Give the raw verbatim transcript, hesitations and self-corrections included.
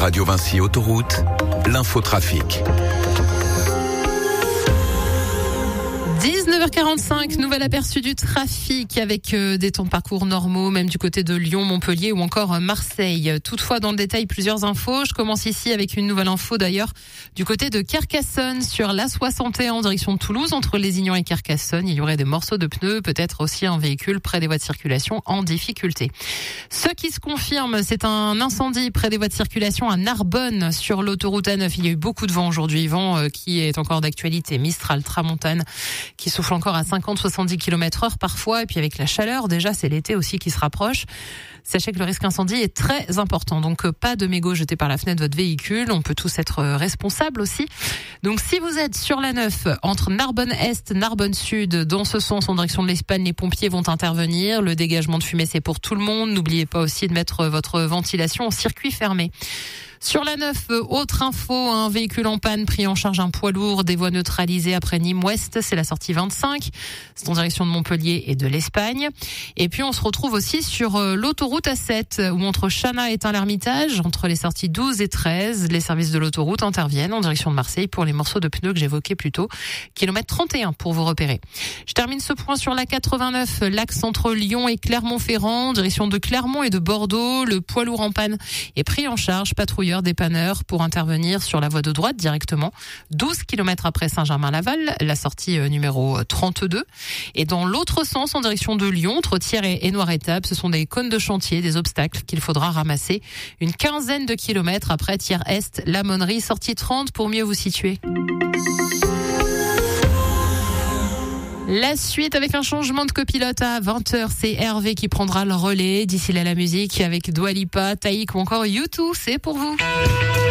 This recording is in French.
Radio Vinci Autoroute, l'infotrafic. dix-neuf heures quarante-cinq, nouvel aperçu du trafic avec euh, des temps de parcours normaux, même du côté de Lyon, Montpellier ou encore euh, Marseille. Toutefois, dans le détail, plusieurs infos. Je commence ici avec une nouvelle info d'ailleurs du côté de Carcassonne sur l'A soixante et un en direction de Toulouse, entre Lézignan et Carcassonne. Il y aurait des morceaux de pneus, peut-être aussi un véhicule près des voies de circulation en difficulté. Ce qui se confirme, c'est un incendie près des voies de circulation à Narbonne sur l'autoroute A neuf. Il y a eu beaucoup de vent aujourd'hui, vent euh, qui est encore d'actualité. Mistral, tramontane, qui souffle encore à cinquante à soixante-dix kilomètres heure parfois, et puis avec la chaleur, déjà c'est l'été aussi qui se rapproche. Sachez que le risque incendie est très important, donc pas de mégots jetés par la fenêtre de votre véhicule, on peut tous être responsables aussi. Donc si vous êtes sur la neuf, entre Narbonne-Est, Narbonne-Sud, dans ce sens en direction de l'Espagne, les pompiers vont intervenir, le dégagement de fumée c'est pour tout le monde, n'oubliez pas aussi de mettre votre ventilation en circuit fermé. Sur la neuf, autre info, un véhicule en panne pris en charge un poids lourd, des voies neutralisées après Nîmes-Ouest, c'est la sortie vingt-cinq, c'est en direction de Montpellier et de l'Espagne. Et puis on se retrouve aussi sur l'autoroute A sept, où entre Chana et Tain-l'Hermitage, entre les sorties douze et treize, les services de l'autoroute interviennent en direction de Marseille pour les morceaux de pneus que j'évoquais plus tôt, kilomètre trente et un pour vous repérer. Je termine ce point sur la quatre-vingt-neuf, l'axe entre Lyon et Clermont-Ferrand, en direction de Clermont et de Bordeaux, le poids lourd en panne est pris en charge, patrouilleur dépanneurs pour intervenir sur la voie de droite directement, douze kilomètres après Saint-Germain-Laval, la sortie numéro trente-deux. Et dans l'autre sens, en direction de Lyon, entre Thiers et Noiretable, ce sont des cônes de chantier, des obstacles qu'il faudra ramasser. Une quinzaine de kilomètres après Thiers-Est, la Monnerie, sortie trente pour mieux vous situer. La suite avec un changement de copilote à vingt heures, c'est Hervé qui prendra le relais. D'ici là, la musique avec Dua Lipa, Taïk ou encore U deux, c'est pour vous.